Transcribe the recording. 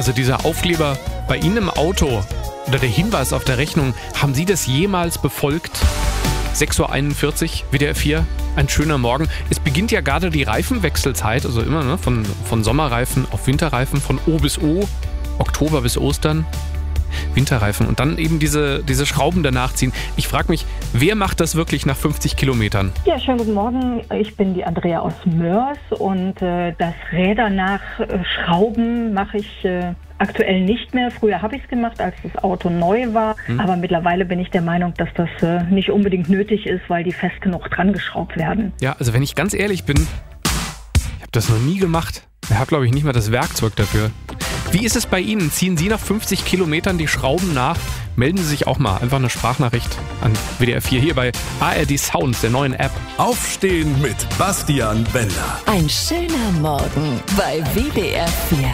Also dieser Aufkleber bei Ihnen im Auto oder der Hinweis auf der Rechnung, haben Sie das jemals befolgt? 6.41 Uhr, WDR 4, ein schöner Morgen. Es beginnt ja gerade die Reifenwechselzeit, also immer von Sommerreifen auf Winterreifen, von O bis O, Oktober bis Ostern. Winterreifen und dann eben diese Schrauben danach ziehen. Ich frage mich, wer macht das wirklich nach 50 Kilometern? Ja, schönen guten Morgen. Ich bin die Andrea aus Mörs und das Räder nachschrauben mache ich aktuell nicht mehr. Früher habe ich es gemacht, als das Auto neu war, aber mittlerweile bin ich der Meinung, dass das nicht unbedingt nötig ist, weil die fest genug dran geschraubt werden. Ja, also wenn ich ganz ehrlich bin, ich habe das noch nie gemacht. Ich habe, glaube ich, nicht mal das Werkzeug dafür. Wie ist es bei Ihnen? Ziehen Sie nach 50 Kilometern die Schrauben nach? Melden Sie sich auch mal. Einfach eine Sprachnachricht an WDR 4 hier bei ARD Sounds, der neuen App. Aufstehen mit Bastian Bender. Ein schöner Morgen bei WDR 4.